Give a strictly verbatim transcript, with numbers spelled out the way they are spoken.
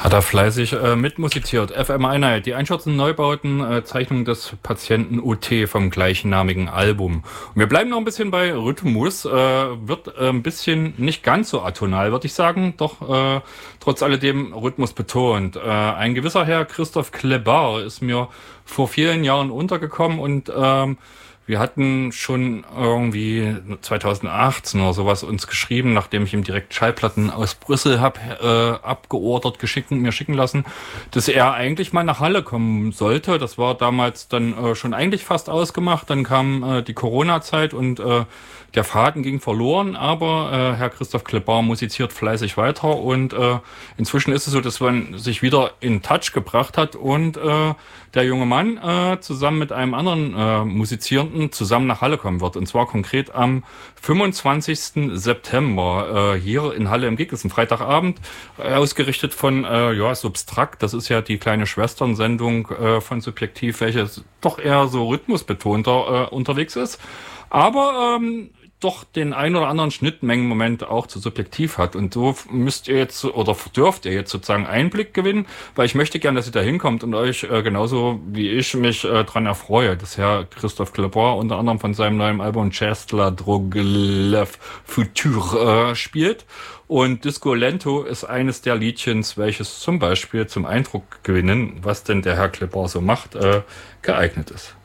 Hat er fleißig äh, mitmusiziert. F M Einheit, die einschätzenden Neubauten, äh, Zeichnung des Patienten O T vom gleichnamigen Album. Und wir bleiben noch ein bisschen bei Rhythmus, äh, wird äh, ein bisschen nicht ganz so atonal, würde ich sagen, doch äh, trotz alledem Rhythmus betont. Äh, ein gewisser Herr Christoph Klebar ist mir vor vielen Jahren untergekommen und ähm, wir hatten schon irgendwie zweitausendachtzehn oder sowas uns geschrieben, nachdem ich ihm direkt Schallplatten aus Brüssel hab äh, abgeordert, geschickt und mir schicken lassen, dass er eigentlich mal nach Halle kommen sollte. Das war damals dann äh, schon eigentlich fast ausgemacht. Dann kam äh, die Corona-Zeit und äh, der Faden ging verloren, aber äh, Herr Christoph Klebar musiziert fleißig weiter und äh, inzwischen ist es so, dass man sich wieder in Touch gebracht hat und äh, der junge Mann äh, zusammen mit einem anderen äh, Musizierenden zusammen nach Halle kommen wird. Und zwar konkret am fünfundzwanzigsten September äh, hier in Halle im Gig. Das ist ein Freitagabend, äh, ausgerichtet von äh, ja Substrakt. Das ist ja die kleine Schwesternsendung äh, von Subjektiv, welche doch eher so rhythmusbetonter äh, unterwegs ist. Aber ähm, doch den ein oder anderen Schnittmengenmoment auch zu Subjektiv hat. Und so müsst ihr jetzt oder dürft ihr jetzt sozusagen Einblick gewinnen, weil ich möchte gern, dass ihr da hinkommt und euch äh, genauso wie ich mich äh, dran erfreue, dass Herr Christoph Klebar unter anderem von seinem neuen Album Chestla Droglev Futur äh, spielt. Und Disco Lento ist eines der Liedchens, welches zum Beispiel zum Eindruck gewinnen, was denn der Herr Klebar so macht, äh, geeignet ist.